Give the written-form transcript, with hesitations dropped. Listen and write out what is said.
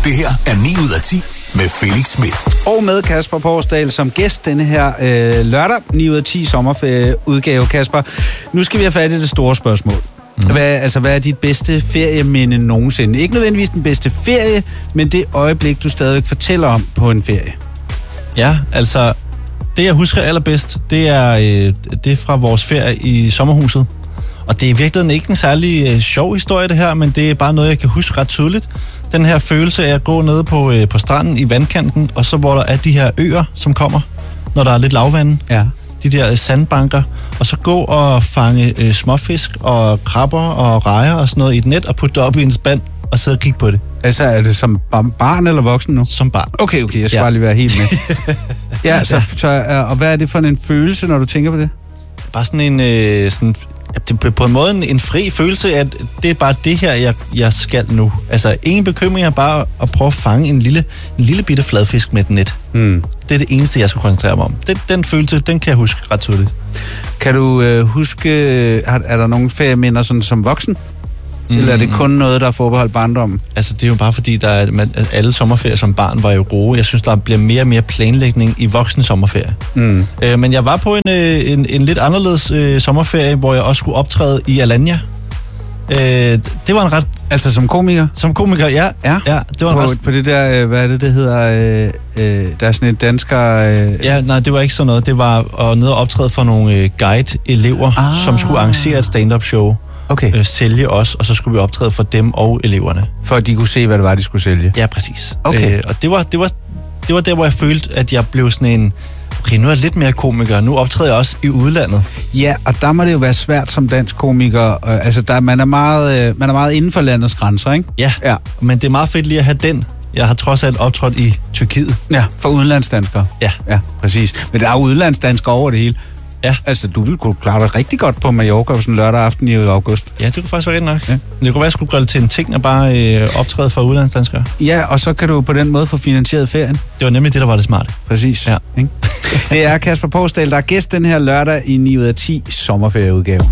Det her er 9 ud af 10 med Felix Smith. Og med Kasper Porsdal som gæst denne her lørdag, 9 ud af 10 sommerferieudgave. Kasper, nu skal vi have fat i det store spørgsmål. Hvad er dit bedste ferieminde nogensinde? Ikke nødvendigvis den bedste ferie, men det øjeblik, du stadigvæk fortæller om på en ferie. Ja, altså, det jeg husker allerbedst, det er fra vores ferie i sommerhuset. Og det er i virkeligheden ikke en særlig sjov historie, det her, men det er bare noget, jeg kan huske ret tydeligt. Den her følelse af at gå nede på stranden i vandkanten, og så hvor der er de her øer, som kommer, når der er lidt lavvande. Ja. De der sandbanker, og så gå og fange småfisk og krabber og rejer og sådan noget i et net og putte det op i en spand og sidde og kigge på det. Altså, er det som barn eller voksen nu? Som barn. Okay, jeg skal bare lige være helt med. Og hvad er det for en følelse, når du tænker på det? Bare sådan en... det er på en måde en fri følelse, at det er bare det her, jeg skal nu. Altså, ingen bekymring er bare at prøve at fange en lille bitte fladfisk med et net. Det er det eneste, jeg skal koncentrere mig om. Den følelse, den kan jeg huske ret tydeligt. Kan du huske, er der nogle ferieminder sådan som voksen? Eller er det kun noget, der er forbeholdt barndommen? Altså, det er jo bare fordi, alle sommerferier som barn var jo gode. Jeg synes, der bliver mere og mere planlægning i voksen sommerferie. Men jeg var på en lidt anderledes sommerferie, hvor jeg også skulle optræde i Alanya. Det var en ret... Altså som komiker? Som komiker, ja. Det var på det der, hvad er det hedder? Der er sådan et dansker... Ja, nej, det var ikke sådan noget. Det var nede og optræde for nogle guide-elever, som skulle arrangere et stand-up show. Okay. Sælge os, og så skulle vi optræde for dem og eleverne. For at de kunne se, hvad det var, de skulle sælge? Ja, præcis. Okay. Og det var der, hvor jeg følte, at jeg blev sådan en... Okay, nu er jeg lidt mere komiker. Nu optræder jeg også i udlandet. Ja, og der må det jo være svært som dansk komiker. Altså, man er meget inden for landets grænser, ikke? Ja, men det er meget fedt lige at have den. Jeg har trods alt optrådt i Tyrkiet. Ja, for udenlandsdanskere. Ja, præcis. Men der er jo udenlandsdanskere over det hele. Ja. Altså, du ville kunne klare dig rigtig godt på Mallorca sådan en lørdag aften i august. Ja, det kunne faktisk være rigtig nok. Ja. Det kunne være, at jeg skulle gøre det til en ting at bare optræde for udlandsdanskere. Ja, og så kan du på den måde få finansieret ferien. Det var nemlig det, der var det smarte. Præcis. Ja. Det er Kasper Porsdal, der er gæst den her lørdag i 9 ud af 10 sommerferieudgave.